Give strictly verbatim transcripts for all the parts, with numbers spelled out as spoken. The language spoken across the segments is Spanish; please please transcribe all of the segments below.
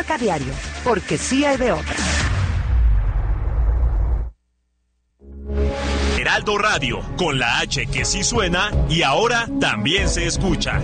Marca Diario, porque sí hay de otra. Heraldo Radio, con la H que sí suena y ahora también se escucha.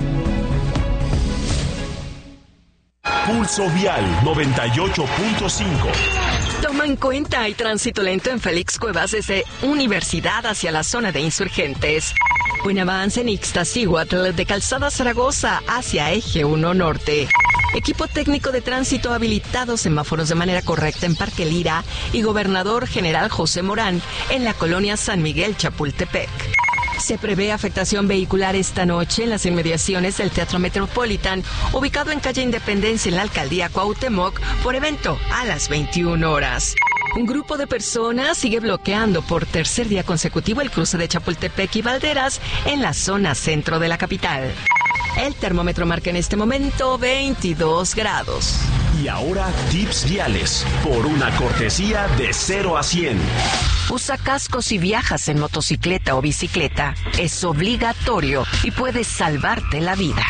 Pulso Vial noventa y ocho punto cinco. Toma en cuenta, hay tránsito lento en Félix Cuevas desde Universidad hacia la zona de Insurgentes. Buen avance en Ixtaccíhuatl de Calzada Zaragoza hacia Eje uno Norte. Equipo técnico de tránsito habilitado, semáforos de manera correcta en Parque Lira y Gobernador General José Morán en la colonia San Miguel Chapultepec. Se prevé afectación vehicular esta noche en las inmediaciones del Teatro Metropolitan, ubicado en calle Independencia en la alcaldía Cuauhtémoc, por evento a las veintiuna horas. Un grupo de personas sigue bloqueando por tercer día consecutivo el cruce de Chapultepec y Valderas en la zona centro de la capital. El termómetro marca en este momento veintidós grados. Y ahora tips viales por una cortesía de cero a cien. Usa casco si viajas en motocicleta o bicicleta. Es obligatorio y puede salvarte la vida.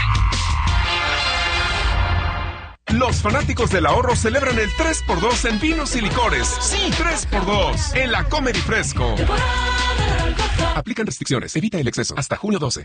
Los fanáticos del ahorro celebran el tres por dos en vinos y licores. Sí, tres por dos en la Comer y Fresco. Aplican restricciones. Evita el exceso. Hasta junio doce.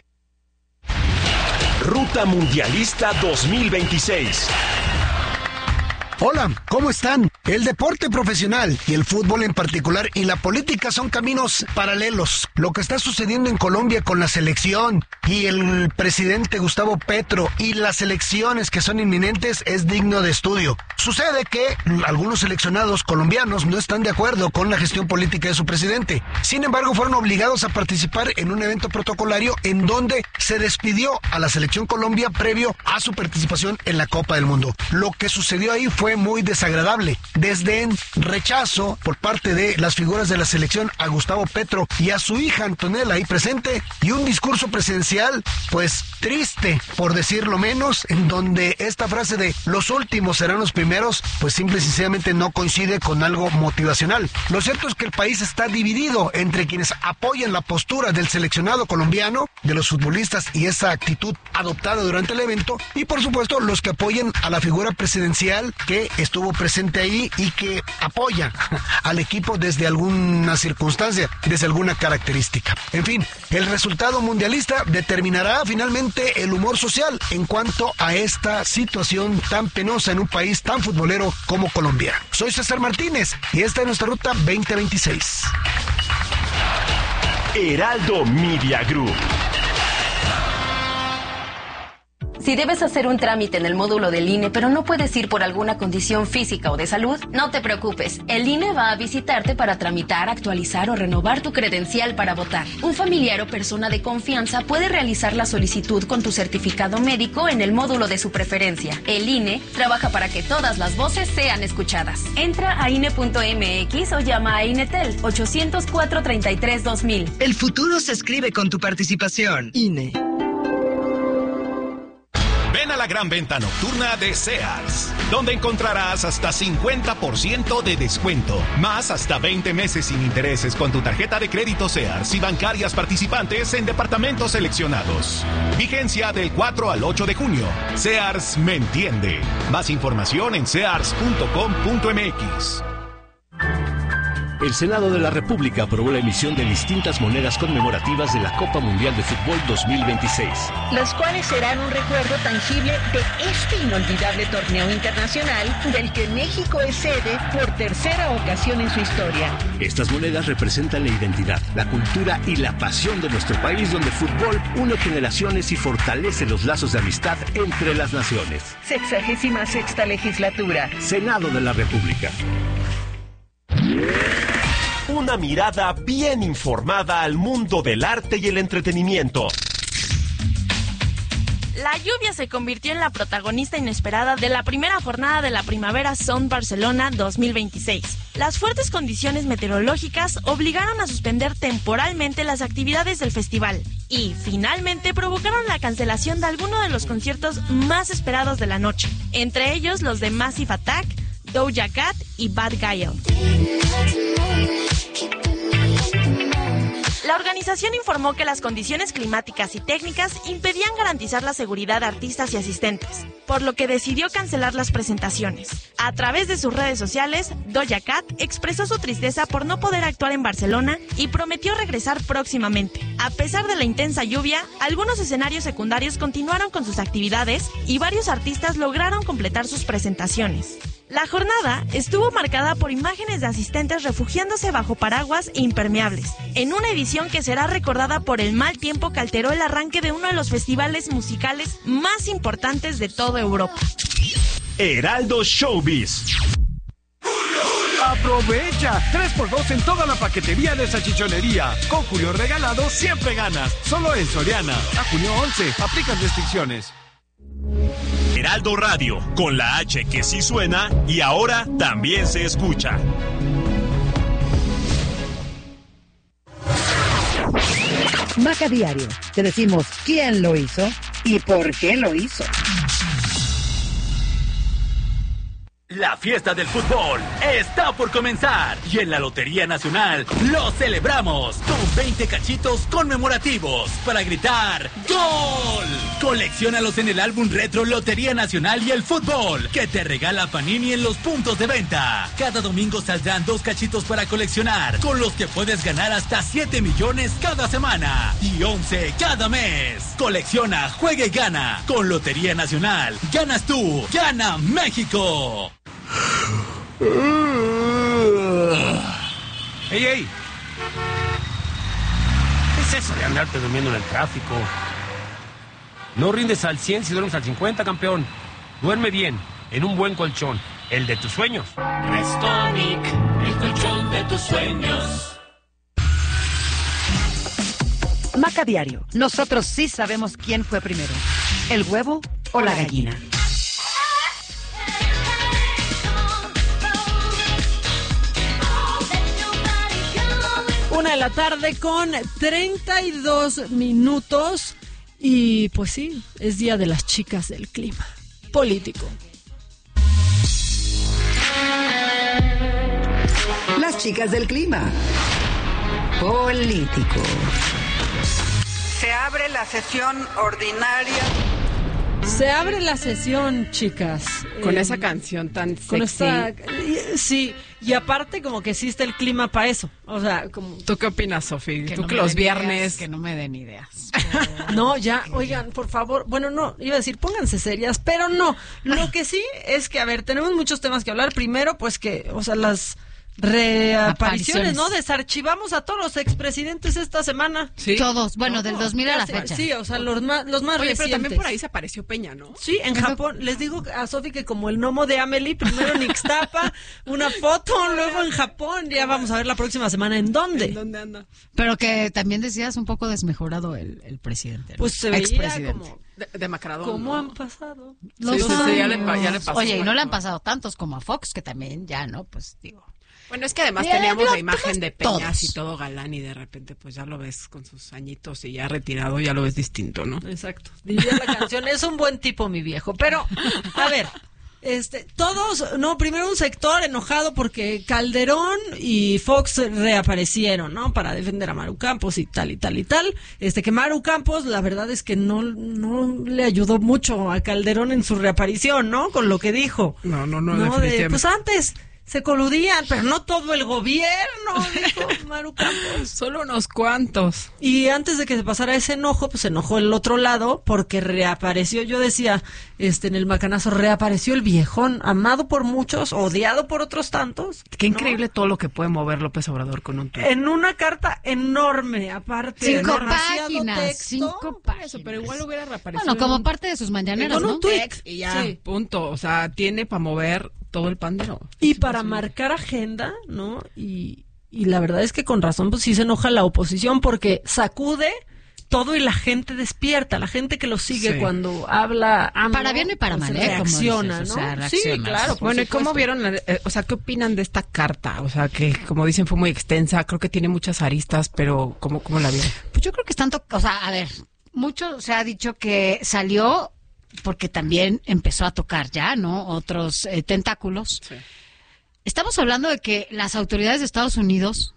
Ruta Mundialista dos mil veintiséis. Hola, ¿cómo están? El deporte profesional y el fútbol en particular y la política son caminos paralelos. Lo que está sucediendo en Colombia con la selección y el presidente Gustavo Petro y las elecciones que son inminentes es digno de estudio. Sucede que algunos seleccionados colombianos no están de acuerdo con la gestión política de su presidente. Sin embargo, fueron obligados a participar en un evento protocolario en donde se despidió a la selección Colombia previo a su participación en la Copa del Mundo. Lo que sucedió ahí fue Fue muy desagradable. Desdén, rechazo por parte de las figuras de la selección a Gustavo Petro y a su hija Antonella ahí presente, y un discurso presidencial pues triste, por decirlo menos, en donde esta frase de los últimos serán los primeros pues simple y sencillamente no coincide con algo motivacional. Lo cierto es que el país está dividido entre quienes apoyan la postura del seleccionado colombiano, de los futbolistas y esa actitud adoptada durante el evento, y por supuesto los que apoyan a la figura presidencial que estuvo presente ahí y que apoya al equipo desde alguna circunstancia, desde alguna característica. En fin, el resultado mundialista determinará finalmente el humor social en cuanto a esta situación tan penosa en un país tan futbolero como Colombia. Soy César Martínez y esta es nuestra ruta veinte veintiséis. Heraldo Media Group. Si debes hacer un trámite en el módulo del I N E, pero no puedes ir por alguna condición física o de salud, no te preocupes. El I N E va a visitarte para tramitar, actualizar o renovar tu credencial para votar. Un familiar o persona de confianza puede realizar la solicitud con tu certificado médico en el módulo de su preferencia. El I N E trabaja para que todas las voces sean escuchadas. Entra a I N E punto M X o llama a INETEL ochocientos cuatro, treinta y tres, dos mil. El futuro se escribe con tu participación. I N E. Ven a la gran venta nocturna de Sears, donde encontrarás hasta cincuenta por ciento de descuento, más hasta veinte meses sin intereses con tu tarjeta de crédito Sears y bancarias participantes en departamentos seleccionados. Vigencia del cuatro al ocho de junio. Sears me entiende. Más información en sears punto com punto m x. El Senado de la República aprobó la emisión de distintas monedas conmemorativas de la Copa Mundial de Fútbol dos mil veintiséis. Las cuales serán un recuerdo tangible de este inolvidable torneo internacional del que México es sede por tercera ocasión en su historia. Estas monedas representan la identidad, la cultura y la pasión de nuestro país, donde el fútbol une generaciones y fortalece los lazos de amistad entre las naciones. Sexagésima sexta legislatura. Senado de la República. Una mirada bien informada al mundo del arte y el entretenimiento. La lluvia se convirtió en la protagonista inesperada de la primera jornada de la Primavera Sound Barcelona dos mil veintiséis. Las fuertes condiciones meteorológicas obligaron a suspender temporalmente las actividades del festival y, finalmente, provocaron la cancelación de algunos de los conciertos más esperados de la noche, entre ellos los de Massive Attack, Doja Cat y Bad Guy. La organización informó que las condiciones climáticas y técnicas impedían garantizar la seguridad de artistas y asistentes, por lo que decidió cancelar las presentaciones. A través de sus redes sociales, Doja Cat expresó su tristeza por no poder actuar en Barcelona y prometió regresar próximamente. A pesar de la intensa lluvia, algunos escenarios secundarios continuaron con sus actividades y varios artistas lograron completar sus presentaciones. La jornada estuvo marcada por imágenes de asistentes refugiándose bajo paraguas e impermeables, en una edición que será recordada por el mal tiempo que alteró el arranque de uno de los festivales musicales más importantes de toda Europa. Heraldo Showbiz. ¡Aprovecha! tres por dos en toda la paquetería de salchichonería. Con Julio Regalado siempre ganas. Solo en Soriana. A junio once. Aplican restricciones. Heraldo Radio, con la H que sí suena y ahora también se escucha. Maca Diario. Te decimos quién lo hizo y por qué lo hizo. La fiesta del fútbol está por comenzar y en la Lotería Nacional lo celebramos con veinte cachitos conmemorativos para gritar ¡Gol! Colecciónalos en el álbum retro Lotería Nacional y el Fútbol que te regala Panini en los puntos de venta. Cada domingo saldrán dos cachitos para coleccionar con los que puedes ganar hasta siete millones cada semana y once cada mes. Colecciona, juega y gana. Con Lotería Nacional ganas tú, gana México. ¡Ey, ey! ¿Qué es eso de andarte durmiendo en el tráfico? No rindes al cien si duermes al cincuenta, campeón. Duerme bien, en un buen colchón, el de tus sueños. Restonic, el colchón de tus sueños. Maca Diario. Nosotros sí sabemos quién fue primero, el huevo o la gallina. Una de la tarde con treinta y dos minutos y pues sí, es día de las chicas del clima político. Las chicas del clima político. Se abre la sesión ordinaria. Se abre la sesión, chicas. Con eh, esa canción tan sexy. Con esta, sí, y aparte como que existe el clima para eso. O sea, como... ¿Tú qué opinas, Sofi? Que Tú no que me los den viernes... ideas, que no me den ideas. No, ya, oigan, por favor. Bueno, no, iba a decir, pónganse serias, pero no. Lo que sí es que, a ver, tenemos muchos temas que hablar. Primero, pues que, o sea, las... reapariciones, ¿no? Desarchivamos a todos los expresidentes esta semana. ¿Sí? Todos, bueno, del dos mil a la fecha. Sí, o sea, los más, los más Oye, recientes. pero también por ahí se apareció Peña, ¿no? Sí, en Japón. Les digo a Sofi que como el gnomo de Amelie, primero en Ixtapa, una foto, luego en Japón. Ya vamos a ver la próxima semana en dónde. ¿En dónde anda? Pero que también decías un poco desmejorado el, el presidente, ¿no? Pues se veía como... De, demacrado. ¿Cómo ¿no? han pasado? Los sí, sí, sí, ya le, ya le pasó. Oye, y no le han pasado tantos como a Fox, que también ya, ¿no? Pues digo... Bueno, es que además Mira, teníamos mira, la imagen de Peña todos. así todo galán y de repente pues ya lo ves con sus añitos y ya retirado, ya lo ves distinto, ¿no? Exacto. Diría la canción, es un buen tipo mi viejo. Pero, a ver, este, todos, no, primero un sector enojado porque Calderón y Fox reaparecieron, ¿no? Para defender a Maru Campos y tal y tal y tal. Este, que Maru Campos, la verdad es que no, no le ayudó mucho a Calderón en su reaparición, ¿no? Con lo que dijo. No, no, no, no definitivamente. De, pues antes... se coludían, pero no todo el gobierno, dijo Maru Campos. Solo unos cuantos. Y antes de que se pasara ese enojo, pues se enojó el otro lado porque reapareció, yo decía, este en el macanazo, reapareció el viejón, amado por muchos, odiado por otros tantos. Qué ¿no? increíble todo lo que puede mover López Obrador con un tuit. En una carta enorme, aparte. Cinco demasiado páginas, texto. cinco páginas. Eso, pero igual hubiera reaparecido. Bueno, como parte de sus mañaneras, con ¿no? un tuit y ya, sí. Punto. O sea, tiene para mover todo el pandero. Y para marcar agenda, ¿no? Y, y la verdad es que con razón, pues sí se enoja la oposición porque sacude todo y la gente despierta, la gente que lo sigue sí. cuando habla AMLO, para bien y para pues mal, ¿eh? reacciona, Dices, ¿no? o sea, sí, claro. Bueno, ¿y cómo vieron, eh, o sea, qué opinan de esta carta? O sea, que como dicen fue muy extensa, creo que tiene muchas aristas, pero ¿cómo, cómo la vieron? Pues yo creo que están, to- o sea, a ver, mucho se ha dicho que salió porque también empezó a tocar ya, ¿no? Otros eh, tentáculos. Sí. Estamos hablando de que las autoridades de Estados Unidos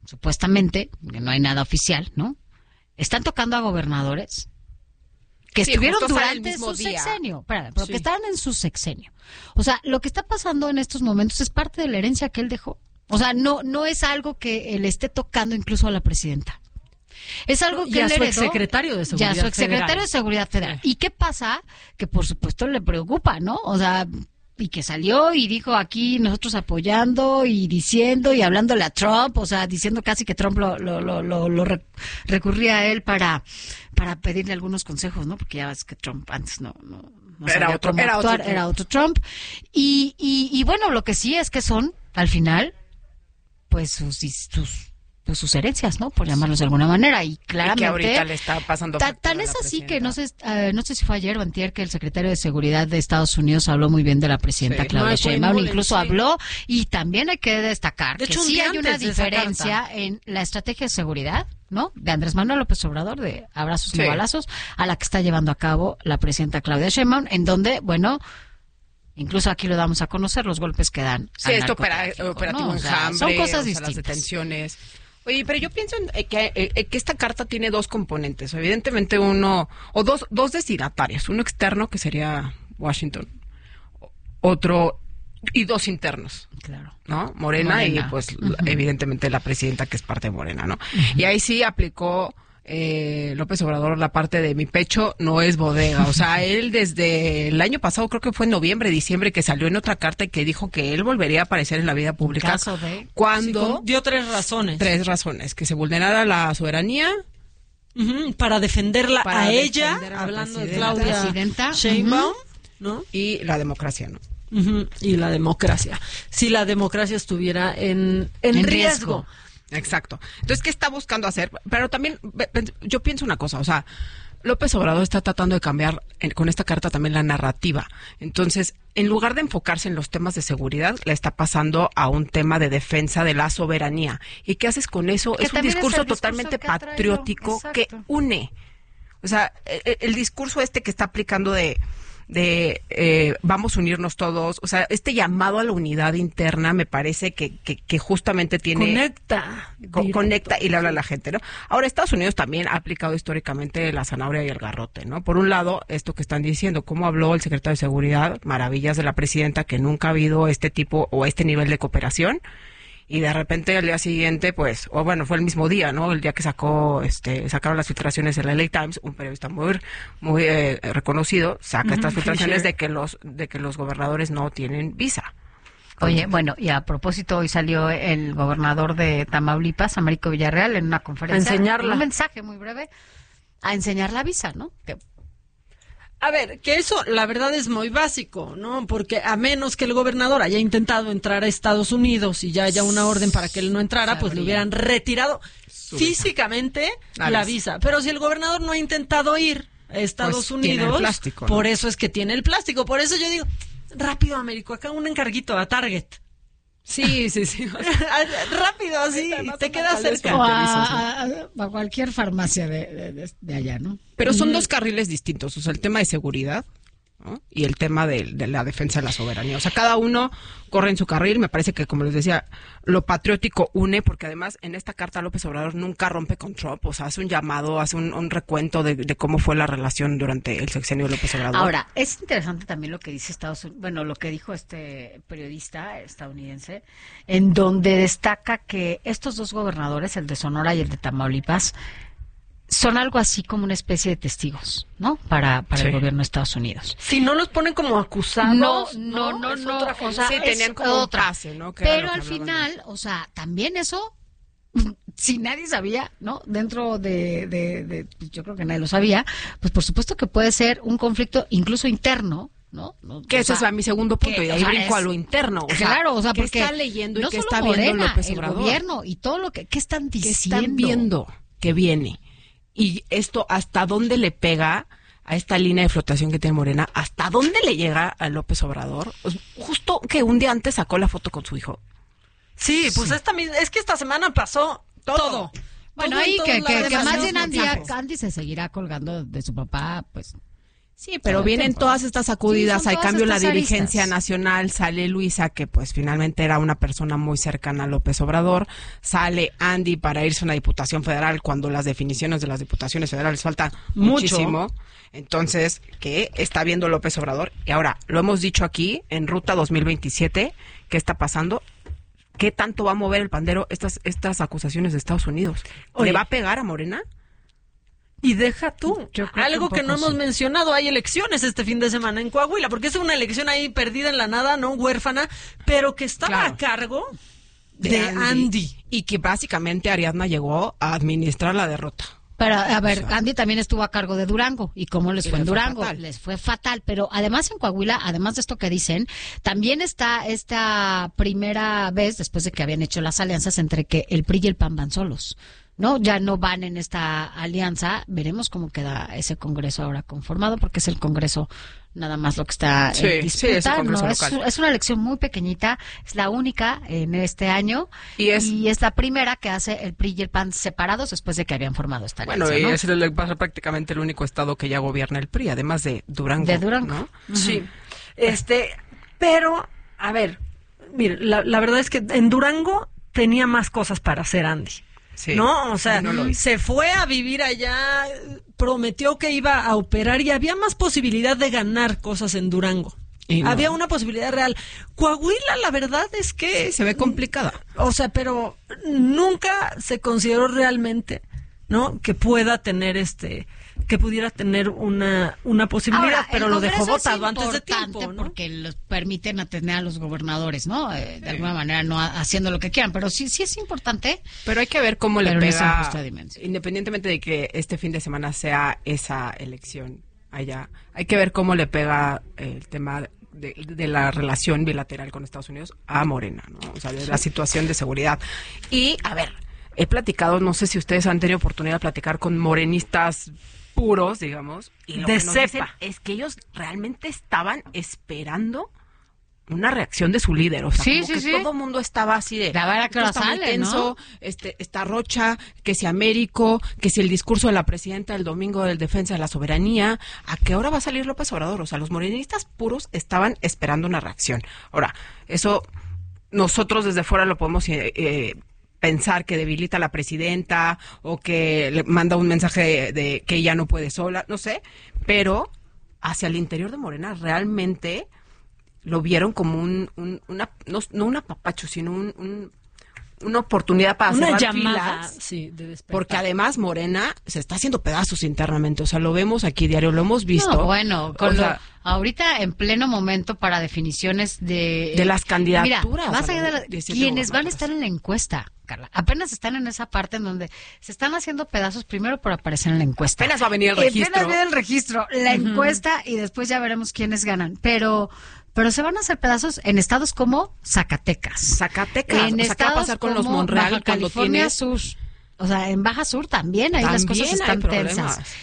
supuestamente, que no hay nada oficial, ¿no? Están tocando a gobernadores que sí, estuvieron durante durante su día. sexenio, espérame, pero Sí. que estaban en su sexenio. O sea, lo que está pasando en estos momentos es parte de la herencia que él dejó. O sea, no no es algo que le esté tocando incluso a la presidenta. Es algo Y que a él su heredó, exsecretario de Seguridad ya a su exsecretario Federal. de Seguridad Federal. ¿Y qué pasa? Que por supuesto le preocupa, ¿no? O sea, y que salió y dijo aquí nosotros apoyando y diciendo y hablándole a Trump, o sea, diciendo casi que Trump lo, lo, lo, lo, lo re- recurría a él para, para pedirle algunos consejos, ¿no? Porque ya ves que Trump antes no, no, no Era sabía otro- cómo era otro actuar, Trump. era otro Trump. Y, y, y bueno, lo que sí es que son, al final, pues sus, sus, pues sus herencias, ¿no? Por llamarlos de alguna manera. Y claramente. Y que ahorita le está pasando Ta- factura Tan a es la así que presidenta. no sé, eh, no sé si fue ayer o antier que el secretario de Seguridad de Estados Unidos habló muy bien de la presidenta Sí. Claudia Mike Sheinbaum, Mullen, incluso sí. habló, y también hay que destacar De que hecho, un sí día hay una antes de esa diferencia carta. en la estrategia de seguridad, ¿no? De Andrés Manuel López Obrador, de abrazos y Sí. no balazos, a la que está llevando a cabo la presidenta Claudia Sheinbaum, en donde, bueno, incluso aquí lo damos a conocer, los golpes que dan Sí, al esto opera, narcotráfico, operativo ¿no? O sea, Enjambre, son cosas o sea, las distintas. detenciones. Oye, pero yo pienso en, eh, que, eh, que esta carta tiene dos componentes. Evidentemente uno, o dos, dos destinatarios. Uno externo, que sería Washington. Otro, y dos internos. Claro. ¿No? Morena, Morena. y pues Ujú. evidentemente la presidenta, que es parte de Morena, ¿no? Y ahí sí aplicó eh, López Obrador la parte de mi pecho no es bodega. O sea, él desde el año pasado, creo que fue en noviembre, diciembre, que salió en otra carta y que dijo que él volvería a aparecer en la vida pública. Caso de- Cuando Sí, con- dio tres razones. tres razones: que se vulnerara la soberanía, Ujú, para defenderla Para a ella, defender a la hablando de presidenta. Claudia Presidenta, Sheinbaum, ¿no? y la democracia, ¿no? Ujú, y la democracia. Si la democracia estuviera en, en, En riesgo. riesgo. Exacto. Entonces, ¿qué está buscando hacer? Pero también, ve- ve- yo pienso una cosa, o sea, López Obrador está tratando de cambiar en- con esta carta también la narrativa. Entonces, en lugar de enfocarse en los temas de seguridad, le está pasando a un tema de defensa de la soberanía. ¿Y qué haces con eso? Que Es un también es discurso el discurso totalmente que ha traído. patriótico que Exacto. une. O sea, el, el discurso este que está aplicando de de eh, vamos a unirnos todos, o sea, este llamado a la unidad interna me parece que, que, que justamente tiene... Conecta. Co- directo. conecta y le habla a la gente, ¿no? Ahora, Estados Unidos también ha aplicado históricamente la zanahoria y el garrote, ¿no? Por un lado, esto que están diciendo, cómo habló el secretario de Seguridad, maravillas de la presidenta, que nunca ha habido este tipo o este nivel de cooperación, y de repente al día siguiente, pues, o bueno, fue el mismo día, ¿no? El día que sacó, este, sacaron las filtraciones del L A Times, un periodista muy, muy eh, reconocido, saca Ujú, estas filtraciones Fisher. de que los, de que los gobernadores no tienen visa. Oye, bueno, y a propósito, hoy salió el gobernador de Tamaulipas, Américo Villarreal, en una conferencia. A enseñarla. Un mensaje muy breve. A enseñar la visa, ¿no? Que- A ver, que eso la verdad es muy básico, ¿no? Porque a menos que el gobernador haya intentado entrar a Estados Unidos y ya haya una orden para que él no entrara, pues le hubieran retirado físicamente La la visa. visa. Pero si el gobernador no ha intentado ir a Estados Pues tiene el Unidos, plástico, ¿no? por eso es que tiene el plástico. Por eso yo digo, rápido, Américo, acá un encarguito a Target. Sí, sí, sí. Rápido, así, te quedas cerca. o a, a- a cualquier farmacia de, de- de- de allá, ¿no? Pero son dos carriles distintos, o sea, el tema de seguridad, ¿no? Y el tema de, de la defensa de la soberanía. O sea, cada uno corre en su carril. Me parece que, como les decía, lo patriótico une, porque además en esta carta López Obrador nunca rompe con Trump, o sea, hace un llamado, hace un, un recuento de, de cómo fue la relación durante el sexenio de López Obrador. Ahora, es interesante también lo que dice Estados Unidos, bueno, lo que dijo este periodista estadounidense, en donde destaca que estos dos gobernadores, el de Sonora y el de Tamaulipas, son algo así como una especie de testigos, ¿no? Para, para Sí. el gobierno de Estados Unidos. Si no los ponen como acusados, No, no, no, Es no, otra o cosa. sea, Sí, es tenían como un otra. pase, ¿no? Que era Pero lo que al hablaban final, o sea, también eso, si nadie sabía, ¿no? Dentro de, de, de- pues yo creo que nadie lo sabía, pues por supuesto que puede ser un conflicto incluso interno, ¿no? No, Que o ese sea, es mi segundo punto, que, y de o ahí sea, brinco es- a lo interno. O sea, claro, o sea, ¿qué porque está leyendo y no qué solo está viendo Morena, López el Obrador? gobierno y todo lo que, ¿qué están ¿Qué diciendo? están viendo que viene? Y esto, ¿hasta dónde le pega a esta línea de flotación que tiene Morena? ¿Hasta dónde le llega a López Obrador? Pues, justo que un día antes sacó la foto con su hijo. Sí, pues esta misma, es que esta semana pasó todo. Bueno, Todo en ahí todos que, que, lados que al más mismo bien Andy, tiempo. Andy se seguirá colgando de su papá, pues. Sí, pero vienen todas estas sacudidas, Sí, hay son cambio en la todas estas dirigencia aristas. nacional, sale Luisa, que pues finalmente era una persona muy cercana a López Obrador, sale Andy para irse a una diputación federal cuando las definiciones de las diputaciones federales faltan Mucho. muchísimo. Entonces, ¿qué está viendo López Obrador? Y ahora, lo hemos dicho aquí, en Ruta dos mil veintisiete, ¿qué está pasando? ¿Qué tanto va a mover el pandero estas, estas acusaciones de Estados Unidos? ¿Le Oye. va a pegar a Morena? Y deja tú, Yo creo algo que que, un no poco hemos sí. mencionado, hay elecciones este fin de semana en Coahuila, porque es una elección ahí perdida en la nada, no huérfana, pero que estaba Claro. a cargo de, Andy. Y que básicamente Ariadna llegó a administrar la derrota. Pero, a ver, Andy también estuvo a cargo de Durango. ¿Y cómo les Y fue en les fue Durango? fatal. Les fue fatal. Pero además en Coahuila, además de esto que dicen, también está esta primera vez, después de que habían hecho las alianzas, entre que el P R I y el P A N van solos. ¿No? Ya no van en esta alianza. Veremos cómo queda ese Congreso ahora conformado, porque es el Congreso nada más lo que está Sí, en sí, disputa. es el Congreso ¿no? es, local. es una elección muy pequeñita, es la única en este año Y es- la primera que hace el P R I y el P A N separados después de que habían formado esta alianza. Bueno, y ¿no? es el, va a ser prácticamente el único estado que ya gobierna el P R I, además de Durango. De Durango. ¿no? Sí, este, pero, a ver, mire, la, la verdad es que en Durango tenía más cosas para hacer Andy. Sí. ¿No? O sea, No lo hizo. se fue a vivir allá, prometió que iba a operar y había más posibilidad de ganar cosas en Durango. Y no. Había una posibilidad real. Coahuila, la verdad es que... Sí, se ve complicada. O sea, pero nunca se consideró realmente, ¿no? Que pueda tener este... que pudiera tener una, una posibilidad, Ahora, pero el lo dejó Congreso es votado antes de importante tiempo, ¿no? porque los permiten atender a los gobernadores, ¿no? Eh, de alguna manera no ha- haciendo lo que quieran, pero sí sí es importante. Pero hay que ver cómo le Pero en esa pega, justa dimensión. independientemente de que este fin de semana sea esa elección allá, hay que ver cómo le pega el tema de, de la relación bilateral con Estados Unidos a Morena, ¿no? O sea, de la situación de seguridad. Y, a ver, he platicado, no sé si ustedes han tenido oportunidad de platicar con morenistas puros, digamos, y lo De que nos dicen cepa. es que ellos realmente estaban esperando una reacción de su líder, o sea, Sí, como sí, que sí. todo el mundo estaba así de, La verdad que "Esto ahora está muy sale, tenso, ¿no? este, está Rocha, que si Américo, que si el discurso de la presidenta el domingo del defensa de la soberanía, ¿a qué hora va a salir López Obrador?" O sea, los morenistas puros estaban esperando una reacción. Ahora, eso nosotros desde fuera lo podemos eh, eh, pensar que debilita a la presidenta o que le manda un mensaje de que ella no puede sola, no sé, pero hacia el interior de Morena realmente lo vieron como un, un- una, no, no un apapacho, sino un, un- una oportunidad para Una cerrar llamada, filas, sí, de despertar. porque además Morena se está haciendo pedazos internamente, o sea, lo vemos aquí diario, lo hemos visto. No, bueno, con O lo- sea, ahorita en pleno momento para definiciones de... De las candidaturas, Mira, más o sea, allá de la- de diecisiete quienes van a gobernaturas. estar en la encuesta, Carla, apenas están en esa parte en donde se están haciendo pedazos primero por aparecer en la encuesta. Apenas va a venir el Eh, registro. Apenas viene el registro, la Ujú. encuesta y después ya veremos quiénes ganan. Pero... Pero se van a hacer pedazos en estados como Zacatecas. Zacatecas, En o sea, ¿qué va a estados pasar con los como Monreal Baja cuando California tienes- Sur. O sea, en Baja Sur también, ahí las También cosas hay están problemas. tensas.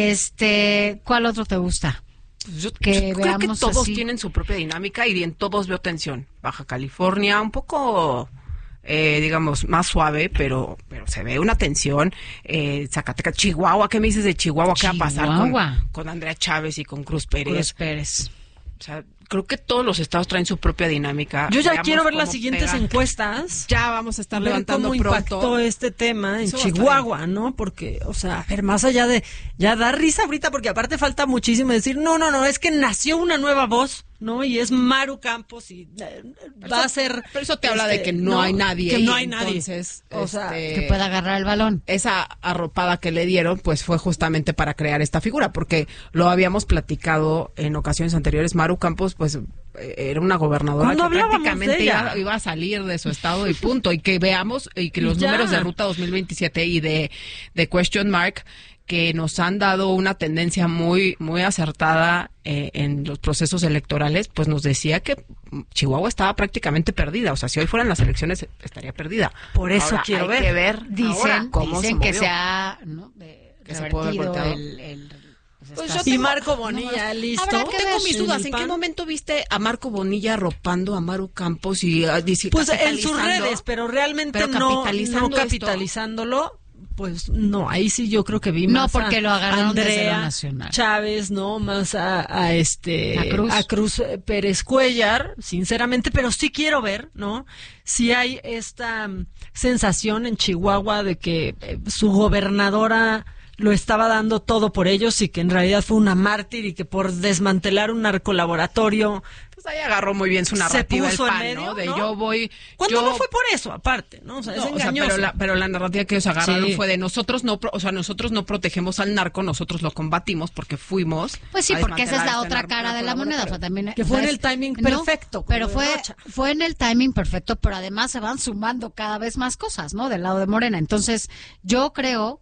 Este, ¿cuál otro te gusta? Yo, que yo creo que veamos todos así. tienen su propia dinámica y en todos veo tensión. Baja California, un poco, eh, digamos, más suave, pero pero se ve una tensión. Eh, Zacatecas, Chihuahua, ¿qué me dices de Chihuahua? ¿Qué va a pasar con, Chihuahua. con Andrea Chávez y con Cruz Pérez? Cruz Pérez. O sea, creo que todos los estados traen su propia dinámica. Yo ya Veamos quiero ver las cómo siguientes pega. encuestas. Ya vamos a estar Ver levantando cómo pronto. impactó este tema en Eso va a estar Chihuahua, ¿no? Porque, o sea, a ver, más allá de, ya da risa ahorita, porque aparte falta muchísimo decir, no, no, no, es que nació una nueva voz, ¿no? Y es Maru Campos y eh, va eso- a ser... Pero eso te habla de este, que no, hay nadie. Que no y hay nadie. Entonces, O sea, este, Que pueda agarrar el balón. esa arropada que le dieron, pues fue justamente para crear esta figura, porque lo habíamos platicado en ocasiones anteriores. Maru Campos, pues, eh, era una gobernadora ¿Cuándo que hablábamos prácticamente de ella? iba, iba a salir de su estado y punto. Y que veamos, y que Y los ya. números de Ruta dos mil veintisiete y de, de Question Mark, que nos han dado una tendencia muy, muy acertada eh, en los procesos electorales, pues nos decía que Chihuahua estaba prácticamente perdida. O sea, si hoy fueran las elecciones, estaría perdida. Por eso Ahora, quiero hay ver. que ver ahora Dicen, cómo dicen se que movió. se ha ¿no? de- Que se puede haber revertido volteado. el... el- pues, Pues estas- yo Y tengo- Marco Bonilla, listo. Habrá que tengo mis En dudas. el ¿En P A qué N. momento viste a Marco Bonilla arropando a Maru Campos y ah, dice, Pues en sus capitalizando? redes, pero realmente Pero no, capitalizando no esto. capitalizándolo, Pues no, ahí sí yo creo que vi no, más porque a lo agarraron Andrea desde lo nacional. Chávez, ¿no? Más a, a este a Cruz. a Cruz Pérez Cuellar, sinceramente, pero sí quiero ver, ¿no? Si hay esta um, sensación en Chihuahua de que eh, su gobernadora lo estaba dando todo por ellos y que en realidad fue una mártir y que por desmantelar un narcolaboratorio pues ahí agarró muy bien su narrativa se puso el P A N, en medio, ¿no? De ¿no? yo voy cuando yo... no fue por eso, aparte, ¿no? O sea, No, es o sea, engañoso. pero la pero la narrativa que ellos agarraron Sí. fue de nosotros no, pro- o sea, nosotros no protegemos al narco, nosotros lo combatimos porque fuimos. Pues sí, a porque esa es la desmantelar otra este cara de la moneda. O sea, también, Que fue en ¿sabes? el timing No, perfecto, como pero de fue, Rocha. fue en el timing perfecto, pero además se van sumando cada vez más cosas, ¿no? Del lado de Morena. Entonces, yo creo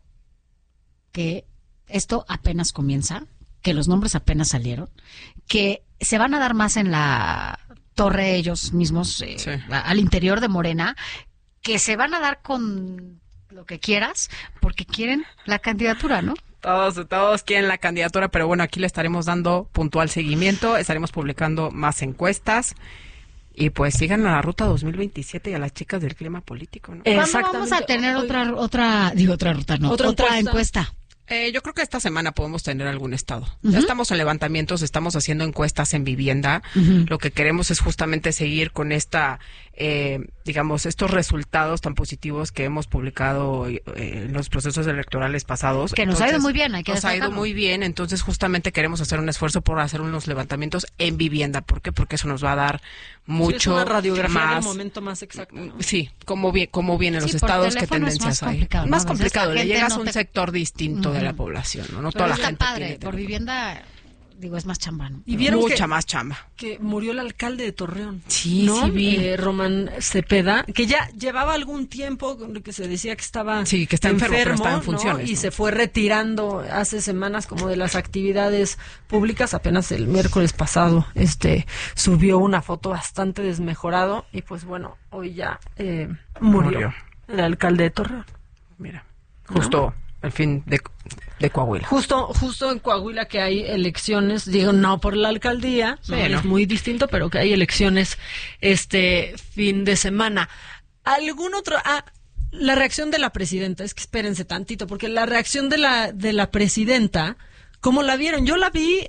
que esto apenas comienza, que los nombres apenas salieron, que se van a dar más en la torre ellos mismos, eh, Sí. a- al interior de Morena, que se van a dar con lo que quieras, porque quieren la candidatura, ¿no? Todos, todos quieren la candidatura, pero bueno, aquí le estaremos dando puntual seguimiento, estaremos publicando más encuestas y pues sigan a la ruta dos mil veintisiete y a las chicas del clima político, ¿no? ¿Cuándo vamos a tener otra, otra, digo otra ruta, no, Otra otra, encuesta. encuesta? Eh, yo creo que esta semana podemos tener algún estado. Ujú. Ya estamos en levantamientos, estamos haciendo encuestas en vivienda. Ujú. Lo que queremos es justamente seguir con esta, eh, digamos, estos resultados tan positivos que hemos publicado eh, en los procesos electorales pasados. Que nos ha ido muy bien, hay que Nos ha ido destacarlo. muy bien, entonces justamente queremos hacer un esfuerzo por hacer unos levantamientos en vivienda. ¿Por qué? Porque eso nos va a dar mucho Sí, es una radiografía más. del momento más exacto, ¿no? Sí, cómo, vi- cómo vienen Sí, los por estados, qué teléfono es tendencias más hay. complicado, ¿no? Más A veces complicado, la le gente llegas no a un te- sector distinto de Ujú. la población, ¿no? No Pero toda la está gente padre, tiene por vivienda, digo, es más chamba, ¿no? Y vieron mucha que- más chamba. que murió el alcalde de Torreón. Sí, ¿no? sí vi. Eh, Román Cepeda, que ya llevaba algún tiempo con lo que se decía que estaba Sí, que está enfermo, pero está en ¿no? funciones, Y ¿no? se fue retirando hace semanas como de las actividades públicas. Apenas el miércoles pasado este subió una foto bastante desmejorado y pues bueno, hoy ya eh, murió, Murió. el alcalde de Torreón. Mira, justo el fin de, de Coahuila. Justo, justo en Coahuila que hay elecciones, digo, no por la alcaldía, Sí, no, ¿no? es muy distinto, pero que hay elecciones este fin de semana. ¿Algún otro? Ah, la reacción de la presidenta, es que espérense tantito, porque la reacción de la, de la presidenta, ¿cómo la vieron? Yo la vi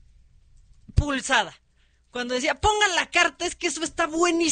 pulsada. Cuando decía, pongan la carta, es que eso está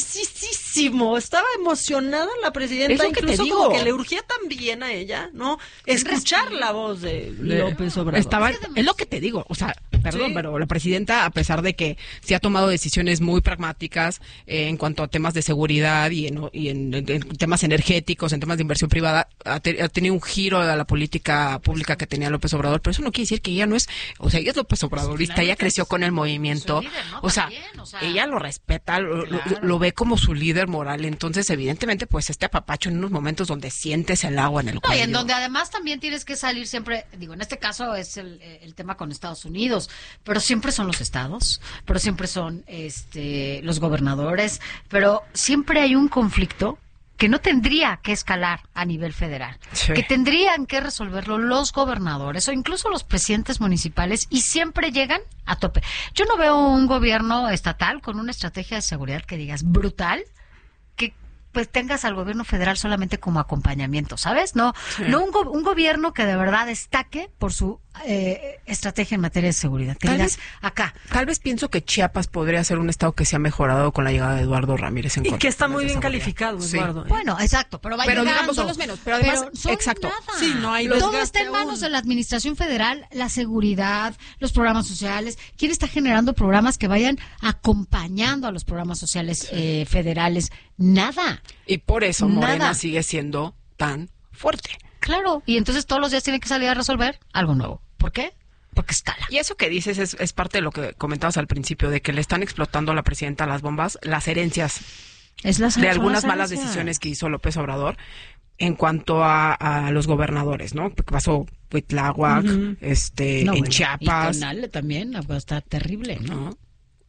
buenísimo. Estaba emocionada la presidenta, Es lo que te incluso digo. como que le urgía también a ella, ¿no? Escuchar la voz de López Obrador. Estaba, es lo que te digo, o sea, perdón, Sí. pero la presidenta, a pesar de que se ha tomado decisiones muy pragmáticas eh, en cuanto a temas de seguridad y, en, y en, en- en temas energéticos, en temas de inversión privada, ha, te- ha tenido un giro a la política pública que tenía López Obrador, pero eso no quiere decir que ella no es, o sea, ella es López Obradorista, claro ella que creció es con el movimiento, su líder, ¿no? o, sea, También, o sea, ella lo respeta, lo, lo- claro. lo ve como su líder moral, entonces evidentemente pues este apapacho en unos momentos donde sientes el agua en el No, cuello. y en donde además también tienes que salir siempre, digo, en este caso es el, el tema con Estados Unidos, pero siempre son los estados, pero siempre son este los gobernadores, pero siempre hay un conflicto que no tendría que escalar a nivel federal, Sí. que tendrían que resolverlo los gobernadores o incluso los presidentes municipales y siempre llegan a tope. Yo no veo un gobierno estatal con una estrategia de seguridad que digas brutal, que pues tengas al gobierno federal solamente como acompañamiento, ¿sabes? No, Sí. no un, go- un gobierno que de verdad destaque por su eh, estrategia en materia de seguridad. Que Tal digas, vez- acá. Tal vez pienso que Chiapas podría ser un estado que se ha mejorado con la llegada de Eduardo Ramírez en Y cuanto que a está temas muy de bien seguridad. calificado, Sí. Eduardo. ¿eh? Bueno, exacto, pero va Pero llegando. digamos, son los menos, pero además, son exacto. nada. Sí, no hay Todo desgaste está en manos aún. de la administración federal, la seguridad, los programas sociales. ¿Quién está generando programas que vayan acompañando a los programas sociales eh, federales? Nada. Y por eso Morena Nada. sigue siendo tan fuerte. Claro. Y entonces todos los días tienen que salir a resolver algo nuevo. ¿Por qué? Porque escala. Y eso que dices es, es parte de lo que comentabas al principio, de que le están explotando a la presidenta las bombas, las herencias Es las- de son algunas las malas herencias. decisiones que hizo López Obrador en cuanto a, a los gobernadores, ¿no? Porque pasó Huitláhuac, Ujú. este, No, en bueno, Chiapas. Y Tonale también, pues, está terrible, ¿no? ¿no?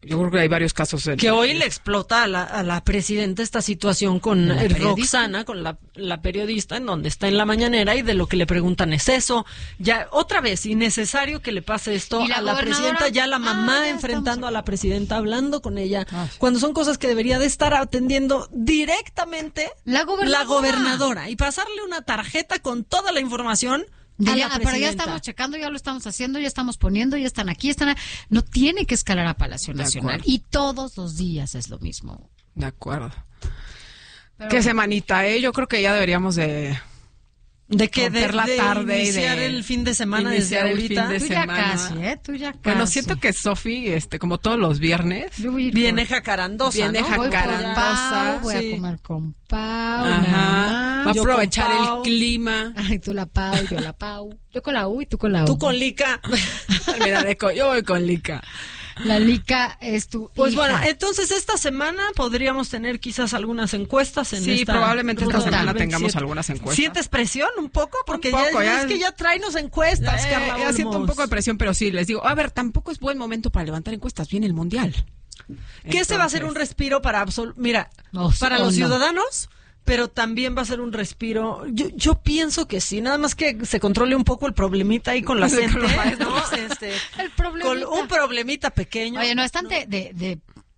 Yo creo que hay varios casos. En... Que hoy le explota a la, a la presidenta esta situación con ¿La Roxana, con la, la periodista, en donde está en la mañanera y de lo que le preguntan es eso. Ya, otra vez, innecesario que le pase esto la a la presidenta, ya la mamá ah, ya enfrentando estamos... a la presidenta, hablando con ella, ah, sí. cuando son cosas que debería de estar atendiendo directamente la gobernadora. la gobernadora y pasarle una tarjeta con toda la información. Ya, a ya, la pero ya estamos checando, ya lo estamos haciendo, ya estamos poniendo, ya están aquí, están. No tiene que escalar a Palacio Nacional. Y todos los días es lo mismo. De acuerdo. Pero, Qué semanita, ¿eh? Yo creo que ya deberíamos de... De que de, la de tarde iniciar de, el fin de semana iniciar desde el ahorita. fin de tú semana. ya casi, ¿eh? Tú ya casi. Bueno, siento que Sofi, este, como todos los viernes, viene jacarandosa, viene ¿no? jacarandosa. Voy, sí. a comer con Pau. Ajá. Va a aprovechar el clima. Ay, tú la Pau, yo la Pau. Yo con la U y tú con la U. Tú con Lica. Mira, yo voy con Lica. La Lica es tu Pues hija. bueno, entonces esta semana podríamos tener quizás algunas encuestas en sí, esta probablemente esta semana veintisiete. tengamos algunas encuestas. ¿Sientes presión un poco? Porque un poco, ya, ya es que ya tráenos encuestas, eh, Carla ya siento un poco de presión, pero sí, les digo, a ver, tampoco es buen momento para levantar encuestas, viene el Mundial. Que Entonces, este va a ser un respiro para absol mira, no, para no, los no. ciudadanos, pero también va a ser un respiro. Yo, yo pienso que sí, nada más que se controle un poco el problemita ahí con la gente, ¿no? Este, el problemita. Con un problemita pequeño. Oye, no están de, de, de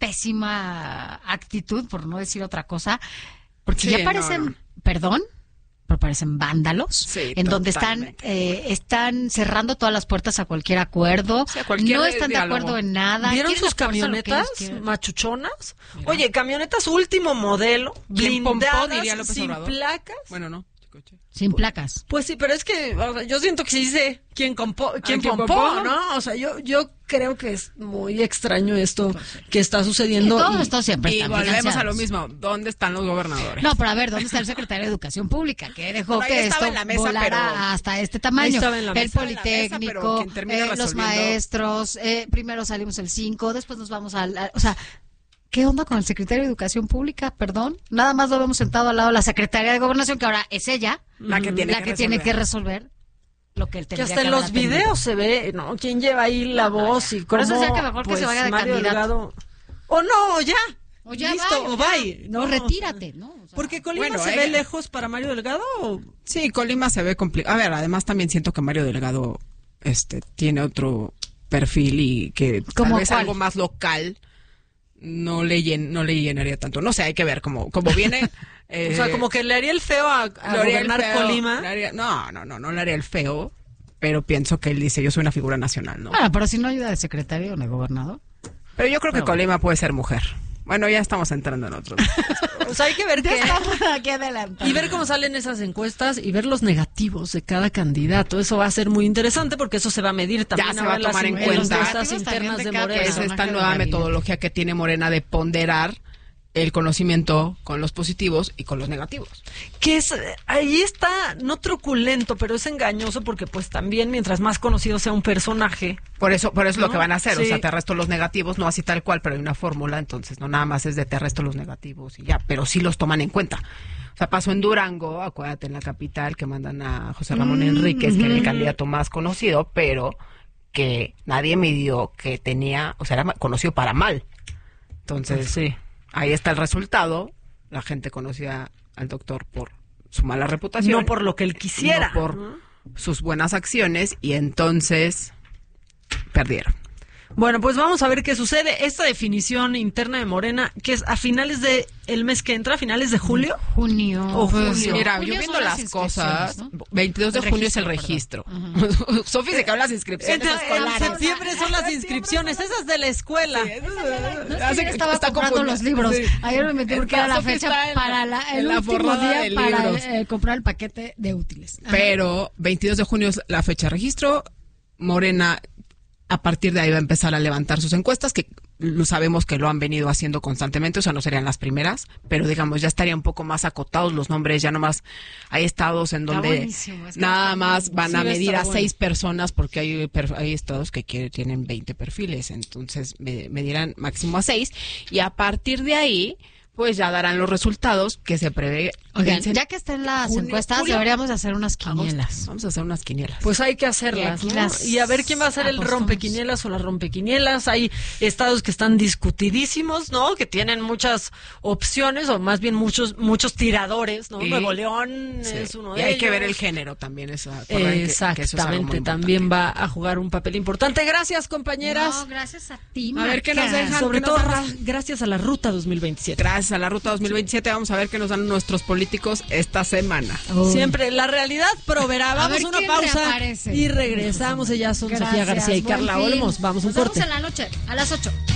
pésima actitud, por no decir otra cosa, porque Sí, ya parecen, no, no. perdón, pero parecen vándalos, Sí, en donde están eh, están cerrando todas las puertas a cualquier acuerdo, Sí, a cualquier no están diálogo. de acuerdo en nada. ¿Vieron quieren sus a fuerza lo que camionetas ellos quieren. machuchonas? Oye, camionetas último modelo, ¿Quién pompó, blindadas, diría López sin Obrador? placas. Bueno, no. Sin placas. Pues sí, pero es que o sea, yo siento que sí sé quién, compo quién ¿quién pompó, pompó? ¿no? O sea, yo yo creo que es muy extraño esto que está sucediendo. Sí, todo y- esto siempre Y está volvemos financiado. a lo mismo, ¿dónde están los gobernadores? No, pero a ver, ¿dónde está el secretario de Educación Pública? Que dejó Bueno, ahí que estaba esto en la mesa, volara pero- hasta este Ahí tamaño. estaba en la El mesa. Politécnico, pero quien termina eh, los resolviendo- maestros, eh, primero salimos el cinco, después nos vamos al... al- o sea, ¿qué onda con el secretario de Educación Pública? Perdón. Nada más lo vemos sentado al lado de la secretaria de Gobernación, que ahora es ella, La que tiene la que que, tiene resolver. que resolver lo que él que tendría hasta en haber los atendido. videos se ve, ¿no? ¿Quién lleva ahí la voz y Por eso cómo, decía que mejor que pues, se vaya de Mario candidato. Delgado. O no, o ya. O ya Listo, bye, o ya. bye. No, No, retírate, ¿no? O sea, Porque Colima Bueno, se eh. ve lejos para Mario Delgado. ¿O? Sí, Colima se ve complicado. A ver, además también siento que Mario Delgado este, tiene otro perfil y que tal ¿Cómo vez cuál? algo más local no le, llen- no le llenaría tanto. No sé, hay que ver cómo, cómo viene. eh, O sea, como que le haría el feo a, a le haría el gobernar feo, Colima. le haría- no, no, no, no le haría el feo, pero pienso que él dice, yo soy una figura nacional, ¿no? Bueno, pero si no ayuda de secretario o de gobernador. Pero yo creo que Pero- Colima puede ser mujer. Bueno, ya estamos entrando en otros. O sea, hay que ver Ya qué. estamos aquí adelante. Y ver cómo salen esas encuestas y ver los negativos de cada candidato. Eso va a ser muy interesante porque eso se va a medir también Ya se ahora va a las tomar en en- cuenta. las encuestas Negativos internas también de de cada Morena. Es personaje esta del nueva gabinete. metodología que tiene Morena de ponderar el conocimiento con los positivos y con los negativos. Que es, ahí está, no truculento, pero es engañoso porque pues también mientras más conocido sea un personaje. Por eso, por eso es lo ¿No? que van a hacer, Sí. o sea, te resto los negativos, no así tal cual, pero hay una fórmula, entonces no nada más es de te resto los negativos y ya, pero sí los toman en cuenta. O sea, pasó en Durango, acuérdate, en la capital, que mandan a José Ramón Mm, Enríquez, que era el ujú. candidato más conocido, pero que nadie midió que tenía, o sea, era ma- conocido para mal. Entonces, Sí. ahí está el resultado. La gente conocía al doctor por su mala reputación. No por lo que él quisiera. no por sus buenas acciones, y entonces perdieron. Bueno, pues vamos a ver qué sucede. Esta definición interna de Morena, que es a finales de el mes que entra, a finales de julio. Junio. O Pues junio. mira, Junio yo son viendo las las cosas, inscripciones, ¿no? veintidós de El junio es el registro, registro. Sofi se acaba las inscripciones En, en escolares. septiembre son las inscripciones, esas de la escuela. No, es que Hace- yo estaba está comprando confundido. los libros. Sí. Ayer me metí porque era la Sofi fecha está en la- para la, el en la último forrada día de para libros. eh, comprar el paquete de útiles. Ajá. Pero veintidós de junio es la fecha de registro. Morena, a partir de ahí va a empezar a levantar sus encuestas, que lo sabemos que lo han venido haciendo constantemente, o sea, no serían las primeras, pero digamos, ya estarían un poco más acotados los nombres, ya nomás hay estados en Está donde buenísimo, es que nada está más buenísimo. van Sí, a va a medir estar a bueno. seis personas, porque hay, per- hay estados que quiere- tienen veinte perfiles, entonces me- medirán máximo a seis, y a partir de ahí, pues ya darán los resultados que se prevé Oigan, ya que estén las junio, encuestas, julio, deberíamos hacer unas quinielas. Agosto. Vamos a hacer unas quinielas. Pues hay que hacerlas, y, ¿no? y a ver quién va a ser apostamos. el rompequinielas o las rompequinielas. Hay estados que están discutidísimos, ¿no? Que tienen muchas opciones, o más bien muchos muchos tiradores, ¿no? Y, Nuevo León sí. es uno de ellos. Y hay que ver el género también. Eso, Exactamente, que, que eso es también va a jugar un papel importante. Gracias, compañeras. No, gracias a ti, A ver qué nos dejan. Sobre nos todo, dan... gracias a la Ruta dos mil veintisiete. Gracias a la Ruta dos mil veintisiete. Vamos a ver qué nos dan nuestros políticos esta semana. Oh. Siempre la realidad proveerá. Vamos a una pausa reaparece. y regresamos. Ellas son Gracias, Sofía García y Carla fin. Olmos. Vamos a un Nos corte. vemos en la noche, a las ocho.